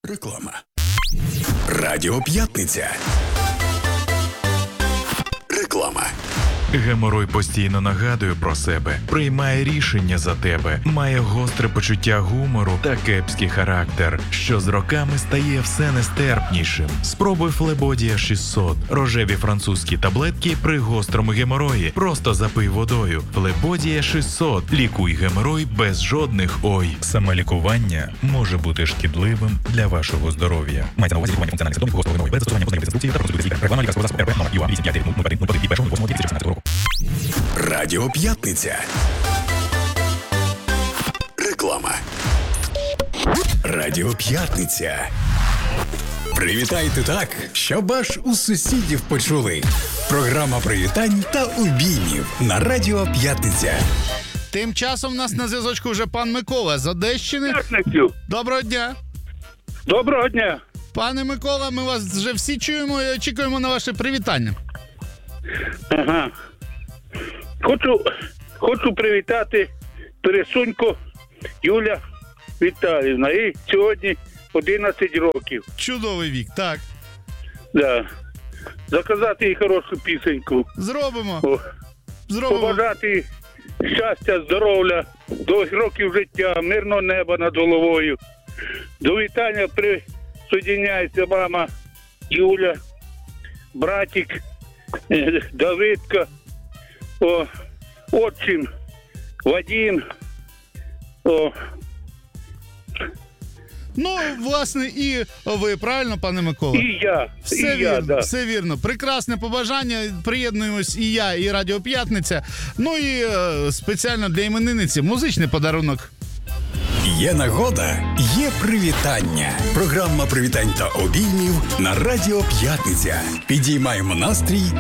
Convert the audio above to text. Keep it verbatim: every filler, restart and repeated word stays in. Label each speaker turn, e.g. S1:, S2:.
S1: Реклама. Радіо П'ятниця. Реклама.
S2: Геморой постійно нагадує про себе, приймає рішення за тебе, має гостре почуття гумору та кепський характер, що з роками стає все нестерпнішим. Спробуй Флебодія шістсот. Рожеві французькі таблетки при гострому геморої. Просто запий водою. Флебодія шістсот. Лікуй геморой без жодних ой. Самолікування може бути шкідливим для вашого здоров'я. Мається на увазі лікування функціональних симптомів гострого геморою без застосування позначених інструкцій та процедури лікаря. Реклама лікарського засобу РП номер ю а вісім п'ять дев'ять нуль один нуль один від першого восьмого дві тисячі сімнадцятого року.
S1: Радіо П'ятниця. Реклама. Радіо П'ятниця. Привітайте так, щоб аж у сусідів почули. Програма привітань та обіймів на Радіо П'ятниця.
S3: Тим часом у нас на зв'язочку вже пан Микола з Одещини.
S4: П'ятницю.
S3: Доброго дня.
S4: Доброго дня.
S3: Пане Микола, ми вас вже всі чуємо і очікуємо на ваше привітання.
S4: Ага. Хочу, хочу привітати Пересунько Юля Віталіївна. Їй сьогодні одинадцять років.
S3: Чудовий вік, так.
S4: Да. Заказати їй хорошу пісеньку.
S3: Зробимо.
S4: О.
S3: Зробимо.
S4: Побажати їй щастя, здоров'я, довгих років життя, мирного неба над головою. До вітання присоединяється мама Юля, братик Давидка, о, отчим Вадим. О.
S3: Ну, власне, і ви, правильно, пане Микола?
S4: І я,
S3: Все
S4: і
S3: вірно,
S4: я, да.
S3: все вірно. Прекрасне побажання. Приєднуємось і я, і Радіо П'ятниця. Ну і е, спеціально для іменинниці музичний подарунок.
S1: Є нагода, є привітання. Програма привітань та обіймів на Радіо П'ятниця. Підіймаємо настрій